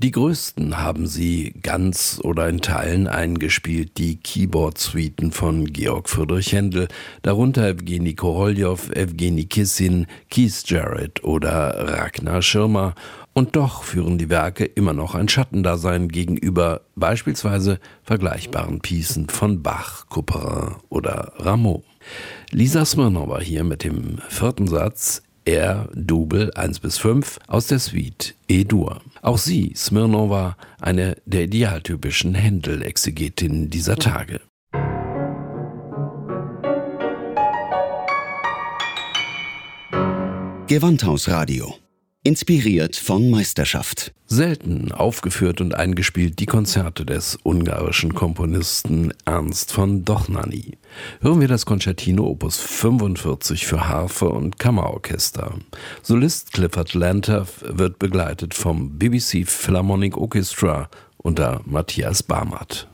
Die größten haben sie ganz oder in Teilen eingespielt, die Keyboard-Suiten von Georg Friedrich Händel, darunter Evgeny Koroljow, Evgeny Kissin, Keith Jarrett oder Ragnar Schirmer. Und doch führen die Werke immer noch ein Schattendasein gegenüber beispielsweise vergleichbaren Piecen von Bach, Couperin oder Rameau. Lisa Smirnowa hier mit dem 4. Satz R-Double 1-5 aus der Suite E-Dur. Auch sie, Smirnowa, eine der idealtypischen Händel-Exegetinnen dieser Tage. Gewandhausradio. Inspiriert von Meisterschaft. Selten aufgeführt und eingespielt die Konzerte des ungarischen Komponisten Ernst von Dochnany. Hören wir das Concertino Opus 45 für Harfe und Kammerorchester. Solist Clifford Lantoff wird begleitet vom BBC Philharmonic Orchestra unter Matthias Barmert.